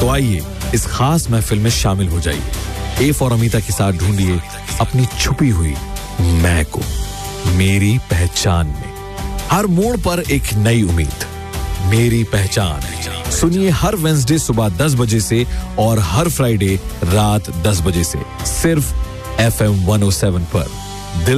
तो आइए इस खास महफिल में शामिल हो जाइए. ए फॉर अमीता के साथ ढूंढिए अपनी छुपी हुई मैं को मेरी पहचान में. हर मोड़ पर एक नई उम्मीद. मेरी पहचान. सुनिए हर वेडनेसडे सुबह 10 बजे से और हर फ्राइडे रात 10 बजे से सिर्फ FM 107 पर. दिल